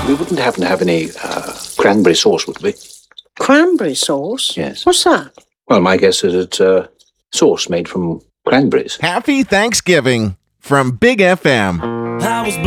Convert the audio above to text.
We wouldn't happen to have any cranberry sauce, would we? Cranberry sauce? Yes. What's that? Well, my guess is it's sauce made from cranberries. Happy Thanksgiving from Big FM.